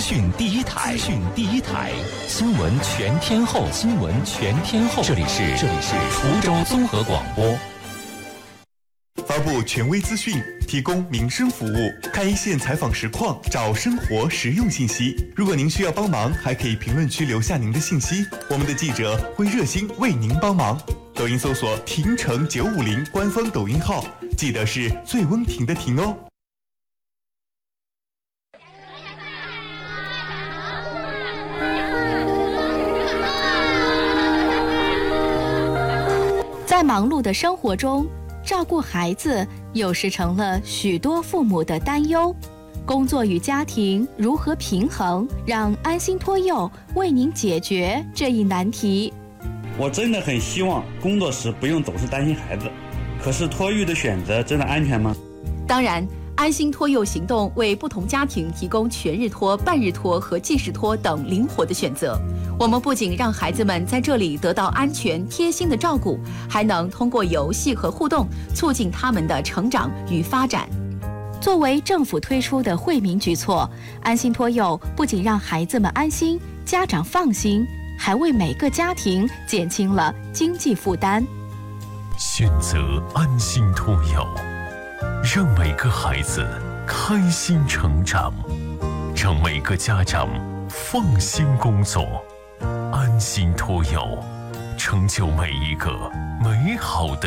讯第一台，新闻全天候，这里是福州综合广播。 发布权威资讯，提供民生服务，看一线采访实况，找生活实用信息。如果您需要帮忙，还可以评论区留下您的信息，我们的记者会热心为您帮忙。抖音搜索亭城950官方抖音号，记得是醉翁亭的亭哦。 在忙碌的生活中，照顾孩子有时成了许多父母的担忧。工作与家庭如何平衡？让安心托幼为您解决这一难题。 我真的很希望工作时不用总是担心孩子，可是托育的选择真的安全吗？ 当然，安心托幼行动为不同家庭提供全日托、半日托和即时托等灵活的选择。我们不仅让孩子们在这里得到安全贴心的照顾，还能通过游戏和互动促进他们的成长与发展。 作为政府推出的惠民举措，安心托幼不仅让孩子们安心，家长放心，还为每个家庭减轻了经济负担。 选择安心托幼，让每个孩子开心成长，让每个家长放心工作。安心托幼，成就每一个美好的